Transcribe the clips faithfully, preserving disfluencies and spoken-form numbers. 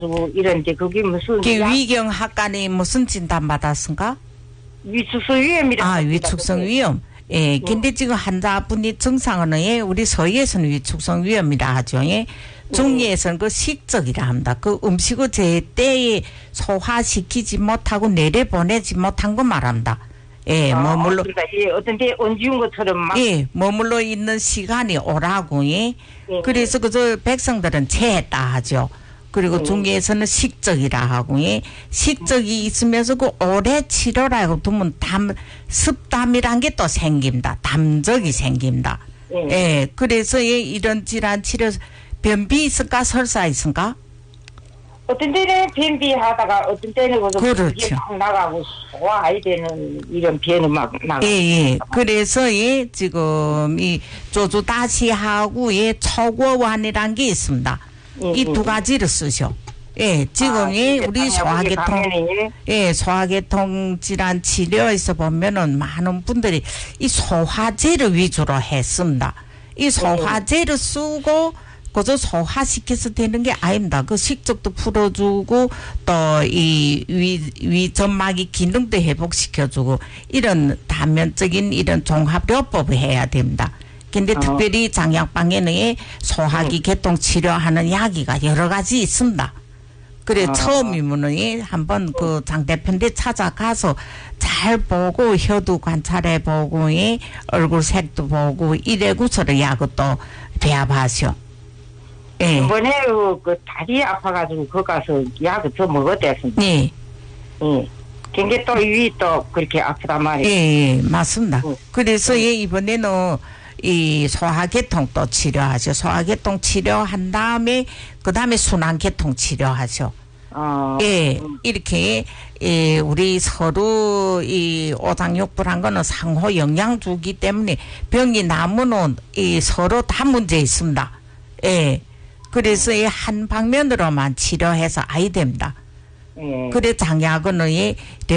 이런 데 그게 무슨 그 위경학관이 무슨 진단 받았습니까? 위축성 위염이라. 아, 위축성 위염. 예, 근데 지금 환자분이 증상은 예, 우리 서희에서는 위축성 위염이라 하죠. 예. 중의에서는 그 식적이라 합니다. 그 음식을 제때에 소화시키지 못하고 내려보내지 못한 거 말합니다. 예, 아, 머물러. 그러니까 예, 어떤 데 얹은 것처럼 막. 예, 머물러 있는 시간이 오라고, 예. 예. 그래서 그저 백성들은 체했다 하죠. 그리고 예. 중개에서는 식적이라 하고, 예. 식적이 있으면서 그 오래 치료라고 두면 담, 습담이란 게 또 생깁니다. 담적이 생깁니다. 예. 예. 그래서 예, 이런 질환 치료, 변비 있을까, 설사 있을까? 어떤 때는 변비 하다가 어떤 때는 그렇죠. 이게 막 나가고 소화해야 되는 이런 변은 막 나가고. 예, 예. 그래서 예, 지금 이 조주다시하고 예, 초고환이란 게 있습니다. 예, 이 두 예. 가지를 쓰셔. 예, 지금 아, 예, 이게 우리 당뇨 소화계통, 가면이 예, 소화계통 질환 치료에서 보면은 많은 분들이 이 소화제를 위주로 했습니다. 이 소화제를 쓰고 그저 소화시켜서 되는 게 아닙니다. 그 식적도 풀어주고 또 이 위, 위점막이 기능도 회복시켜주고 이런 다면적인 이런 종합요법을 해야 됩니다. 근데 어. 특별히 장약방에는 소화기 개통 치료하는 약이가 여러 가지 있습니다. 그래 어. 처음이면은 한번 그 장 대표한테 찾아가서 잘 보고 혀도 관찰해보고 얼굴 색도 보고 이래고서를 약을 또 배워봐시오. 예. 이번에 그, 그 다리 아파가지고 거기 가서 약을 더 먹었댔습니다. 예. 예. 근데 또 위 또 그렇게 아프단 말이에요. 예, 예, 맞습니다. 응. 그래서 예, 이번에는 이 소화계통 또 치료하죠. 소화계통 치료한 다음에 그 다음에 순환계통 치료하죠. 어. 예, 음. 이렇게 예, 우리 서로 이 오장육부란 거는 상호 영향 주기 때문에 병이 나면은 이 서로 다 문제 있습니다. 예. 그래서 이 한 방면으로만 치료해서 아이 됩니다. 예. 그래 장약은 이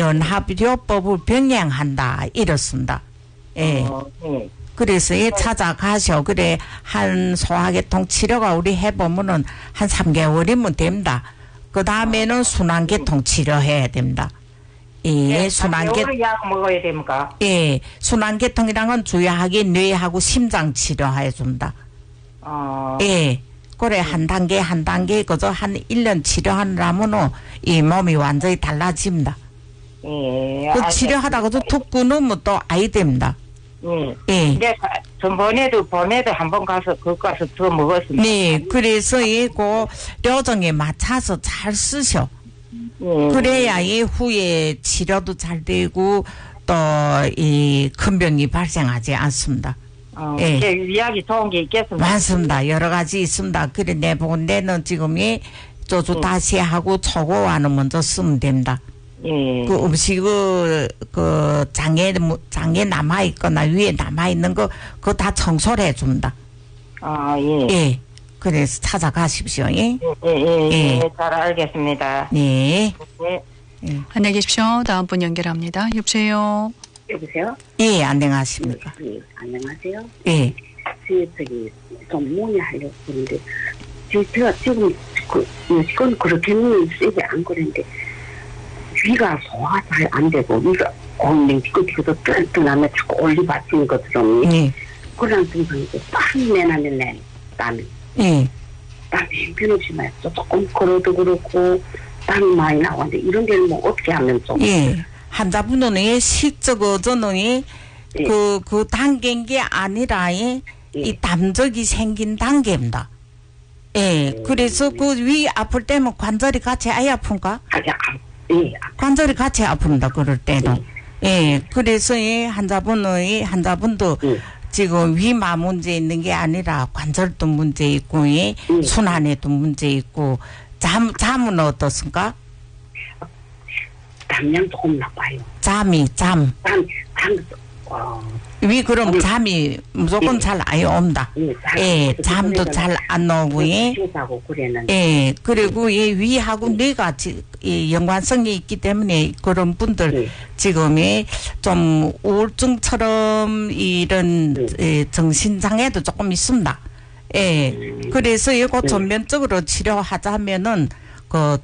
연합요법을 병행한다 이렇습니다. 예. 어, 예. 그래서 이 찾아가셔. 그래 한 소화계통 치료가 우리 해보면은 한 삼 개월이면 됩니다. 그 다음에는 순환계통 치료해야 됩니다. 예, 순환계 여러 약 먹어야 됩니까? 예, 순환계통이란 건 주요하게 뇌하고 심장 치료해 줍니다. 어. 예. 그래, 한 단계, 한 단계, 그저 한 일 년 치료하느라면은 이 몸이 완전히 달라집니다. 예. 그 치료하다가도 툭 끊으면 또 아이 됩니다. 예. 예. 근데 전번에도 봄에도 한 번 가서 거기 가서 더 먹었습니다. 네, 그래서 이 그 료정에 맞춰서 잘 쓰셔. 예. 그래야 이 후에 치료도 잘 되고 또 이 큰 병이 발생하지 않습니다. 어, 예. 제 위약이 좋은 게 있겠습니다. 많습니다. 여러 가지 있습니다. 그래 내보고 내는 지금이 조주 다시 하고 초고와는 먼저 쓰면 됩니다. 예. 그 음식을 그 장에 장에 남아 있거나 위에 남아 있는 거 그거 다 청소를 해줍니다. 아, 예. 예. 그래서 찾아가십시오. 예. 예, 예, 예, 예. 예, 잘 알겠습니다. 네. 예. 안녕히 계십시오. 다음 분 연결합니다. 여보세요. 여보세요? 예, 안녕하십니까. 네, 안녕하세요. 예. 제, 저기, 좀 문의하려고 그러는데, 제, 제가 지금, 그, 이건 그렇게는 세게 안 그랬는데, 위가 소화가 잘 안 되고, 위가 엉덩이 뒤끝에서 뜬뜬하면 자꾸 올리 받치는 것처럼, 예. 그런 증상이고, 땀이 내나면 내, 땀이. 예. 땀이 형편없이 많이 또 조금 걸어도 그렇고, 땀이 많이 나오는데, 이런 데는 뭐 어떻게 하면 좀. 예. 환자분은 이 식적어저는 이 예. 그, 그 단계인 게 아니라 이, 예. 이 담적이 생긴 단계입니다. 예. 그래서 그 위 아플 때면 관절이 같이 아예 아픈가? 아니, 아, 예. 관절이 같이 아픕니다. 그럴 때는. 예. 그래서 이 환자분은 이 환자분도 예. 지금 위마 문제 있는 게 아니라 관절도 문제 있고, 예. 예. 순환에도 문제 있고, 잠, 잠은 어떻습니까? 담량 조금 나빠요. 잠이, 잠. 담, 담, 어, 위 그럼 음. 잠이 무조건 예. 잘 아예 옵니다. 예, 잘 예, 오고 잠도 그전에는 잘 안 나오고, 예. 하고 그랬는데. 예, 그리고 예, 위하고 뇌가 지, 예, 연관성이 있기 때문에 그런 분들 예. 지금이 좀 우울증처럼 이런 예. 예, 정신장애도 조금 있습니다. 예, 그래서 이거 예. 전면적으로 치료하자면은 그